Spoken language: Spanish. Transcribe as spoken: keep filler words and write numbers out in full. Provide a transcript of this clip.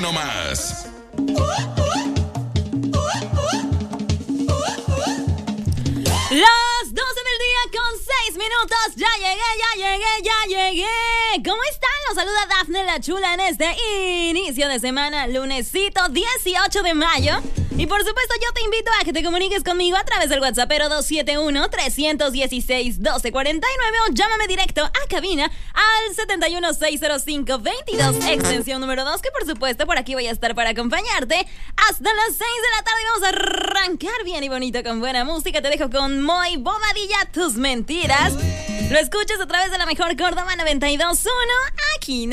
nomás. Las doce del día con seis minutos. Ya llegué, ya llegué, ya llegué. ¿Cómo están? Los saluda Dafne la Chula en este inicio de semana, lunesito dieciocho de mayo. Y por supuesto yo te invito a que te comuniques conmigo a través del WhatsApp dos siete uno, tres uno seis, uno dos cuatro nueve o llámame directo a cabina al siete uno, seis cero cinco, veintidós, extensión número dos, que por supuesto por aquí voy a estar para acompañarte hasta las seis de la tarde. Vamos a arrancar bien y bonito con buena música. Te dejo con Muy Bobadilla, Tus Mentiras. Lo escuchas a través de la mejor Córdoba noventa y dos punto uno aquí, ¿no?